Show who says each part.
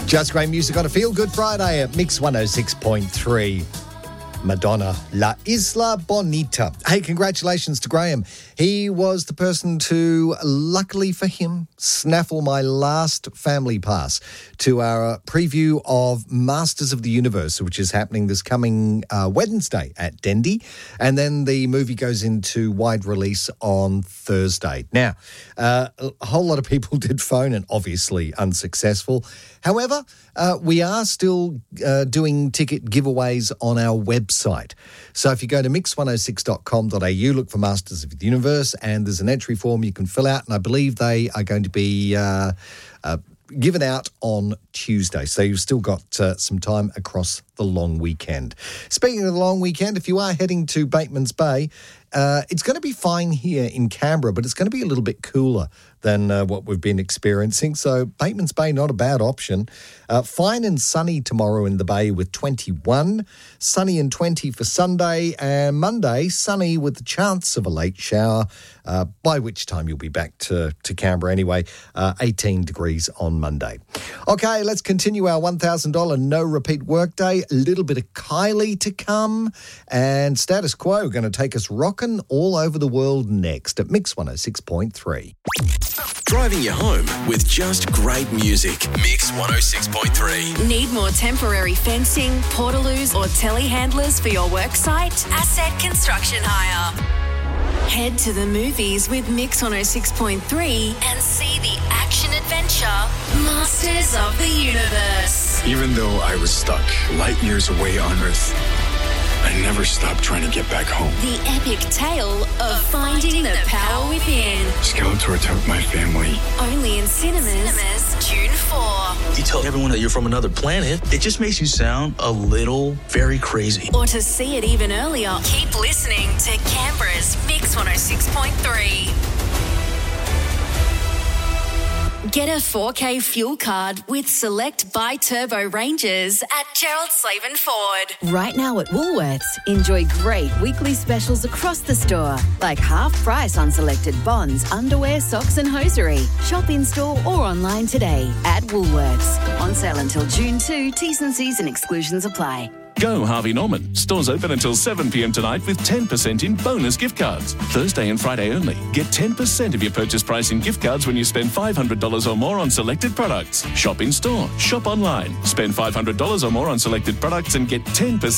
Speaker 1: Just great music on a Feel Good Friday at Mix 106.3. Madonna, La Isla Bonita. Hey, congratulations to Graham. He was the person to, luckily for him, snaffle my last family pass to our preview of Masters of the Universe, which is happening this coming Wednesday at Dendy. And then the movie goes into wide release on Thursday. Now, a whole lot of people did phone and obviously unsuccessful. However, we are still doing ticket giveaways on our website. So if you go to mix106.com.au, look for Masters of the Universe, and there's an entry form you can fill out, and I believe they are going to be given out on Tuesday. So you've still got some time across the long weekend. Speaking of the long weekend, if you are heading to Batemans Bay, it's going to be fine here in Canberra, but it's going to be a little bit cooler than what we've been experiencing. So Batemans Bay, not a bad option. Fine and sunny tomorrow in the Bay with 21. Sunny and 20 for Sunday. And Monday, sunny with the chance of a late shower, by which time you'll be back to Canberra anyway. 18 degrees on Monday. Okay, let's continue our $1,000 no-repeat workday. A little bit of Kylie to come. And Status Quo going to take us rocking all over the world next at Mix 106.3.
Speaker 2: Driving you home with just great music. Mix 106.3.
Speaker 3: Need more temporary fencing, portaloos or telehandlers for your worksite? Asset Construction Hire. Head to the movies with Mix 106.3 and see the action-adventure Masters of the Universe.
Speaker 4: Even though I was stuck light years away on Earth, I never stopped trying to get back home.
Speaker 3: The epic tale of finding the power within.
Speaker 4: Skeletor took my family.
Speaker 3: Only in cinemas June 4.
Speaker 5: You tell everyone that you're from another planet, it just makes you sound a little very crazy.
Speaker 3: Or to see it even earlier, keep listening to Canberra's Mix 106.3. Get a 4K fuel card with select bi-turbo ranges at Gerald Slaven Ford.
Speaker 6: Right now at Woolworths, enjoy great weekly specials across the store, like half price on selected bonds, underwear, socks and hosiery. Shop in-store or online today at Woolworths. On sale until June 2, T's and C's and exclusions apply.
Speaker 7: Go Harvey Norman. Stores open until 7 p.m. tonight with 10% in bonus gift cards. Thursday and Friday only. Get 10% of your purchase price in gift cards when you spend $500 or more on selected products. Shop in store. Shop online. Spend $500 or more on selected products and get 10%